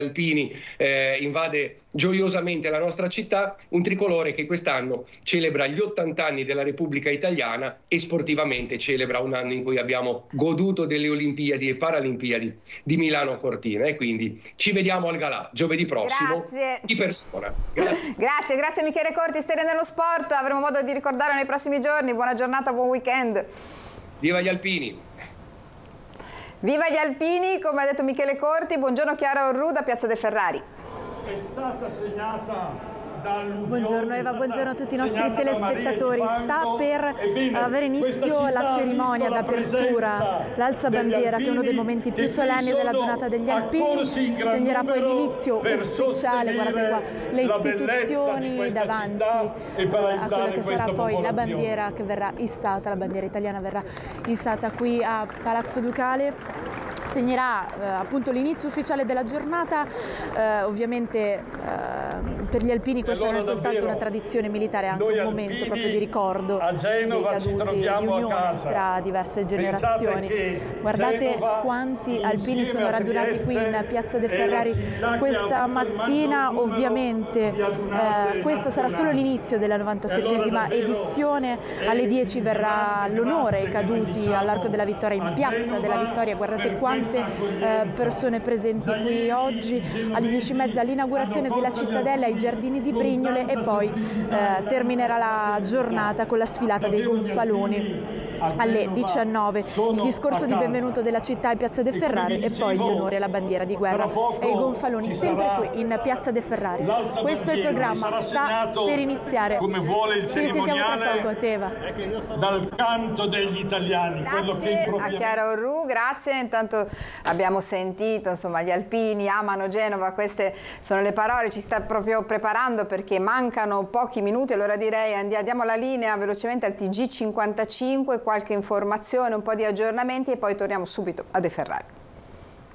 alpini invade gioiosamente la nostra città, un tricolore che quest'anno celebra gli 80 anni della Repubblica Italiana e sportivamente celebra un anno in cui abbiamo goduto delle Olimpiadi e Paralimpiadi di Milano Cortina, e quindi ci vediamo al galà giovedì prossimo di persona. Grazie Michele Corti, Storia nello Sport, avremo modo di ricordarlo nei prossimi giorni. Buona giornata, buon weekend. Viva gli alpini! Viva gli alpini, come ha detto Michele Corti. Buongiorno Chiara Orru da Piazza De Ferrari. È stata segnata dall'usione. Buongiorno Eva, buongiorno a tutti i nostri telespettatori. Sta per avere inizio la cerimonia d'apertura, l'alzabandiera, che è uno dei momenti più solenni della giornata degli alpini. Segnerà poi l'inizio ufficiale, guardate qua, le istituzioni davanti a quella che sarà poi la bandiera che verrà issata, la bandiera italiana verrà issata qui a Palazzo Ducale. Segnerà appunto l'inizio ufficiale della giornata. Ovviamente per gli alpini questa non è soltanto una tradizione militare, è anche un momento proprio di ricordo dei caduti, di unione tra diverse generazioni. Guardate quanti alpini sono radunati qui in Piazza De Ferrari questa mattina. Ovviamente questo sarà solo l'inizio della 97esima edizione. Alle 10 verrà l'onore ai caduti all'Arco della Vittoria in Piazza della Vittoria. Guardate quante persone presenti qui oggi. Alle 10:30 l'inaugurazione della Cittadella ai Giardini di Brignole, e poi terminerà la giornata con la sfilata dei gonfaloni alle 19, il discorso di benvenuto della città in Piazza De Ferrari e poi gli onori alla bandiera di guerra e i gonfaloni, sempre qui in Piazza De Ferrari. Questo è il programma, sta per iniziare. Come vuole il cerimoniale, dal canto degli italiani. Grazie a Chiara Orru, grazie. Intanto abbiamo sentito, insomma, gli alpini amano Genova, queste sono le parole, ci sta proprio preparando perché mancano pochi minuti. Allora direi andiamo la linea velocemente al TG55, qualche informazione, un po' di aggiornamenti e poi torniamo subito a De Ferrari.